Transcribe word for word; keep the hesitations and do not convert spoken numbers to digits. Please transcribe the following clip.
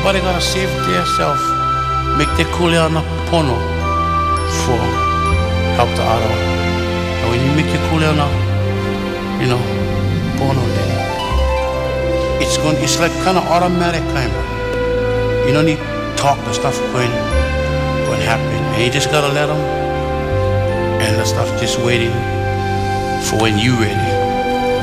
everybody gotta save themselves. Make the kuleana pono for help the other. And when you make your kuleana, you know, pono, then it's going. It's like kind of automatic kind of. You don't need to talk the stuff going, going to happen, and you just gotta let them, and the stuff just waiting for when you ready.